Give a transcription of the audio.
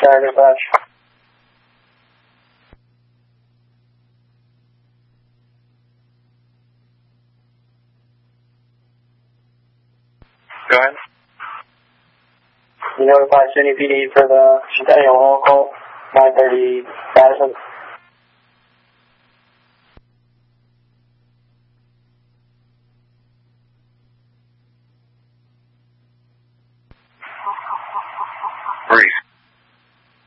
Tower dispatch. Go ahead. You notify City PD for the Centennial Roll Call, 930 Madison.